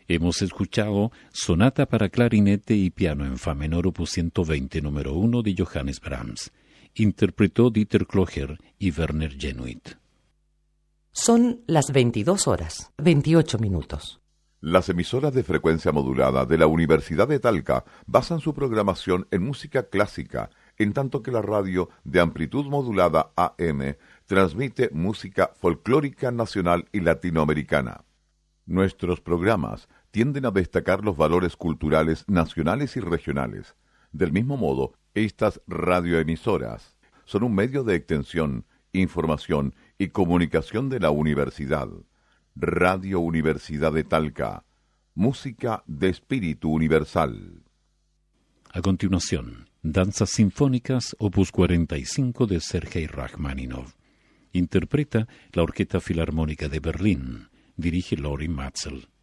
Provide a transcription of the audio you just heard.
Hemos escuchado Sonata para clarinete y piano en fa menor opus 120 número 1 de Johannes Brahms. Interpretó Dieter Klocher y Werner Genuit. Son las 22 horas, 28 minutos. Las emisoras de frecuencia modulada de la Universidad de Talca basan su programación en música clásica, en tanto que la radio de amplitud modulada AM transmite música folclórica nacional y latinoamericana. Nuestros programas tienden a destacar los valores culturales nacionales y regionales. Del mismo modo, estas radioemisoras son un medio de extensión, información y comunicación de la universidad. Radio Universidad de Talca, música de espíritu universal. A continuación, Danzas Sinfónicas, opus 45 de Sergei Rachmaninoff. Interpreta la Orquesta Filarmónica de Berlín. Dirige Lorin Matzel.